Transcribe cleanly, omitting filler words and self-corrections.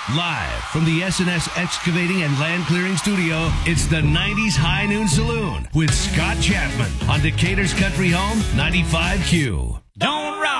Live from the S&S Excavating and Land Clearing Studio, it's the 90s High Noon Saloon with Scott Chapman on Decatur's Country Home 95Q. Don't rock.